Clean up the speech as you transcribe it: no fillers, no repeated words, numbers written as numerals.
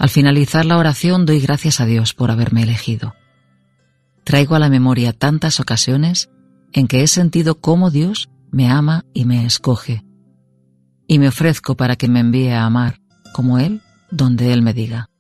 Al finalizar la oración doy gracias a Dios por haberme elegido. Traigo a la memoria tantas ocasiones en que he sentido cómo Dios me ama y me escoge, y me ofrezco para que me envíe a amar como Él, donde Él me diga.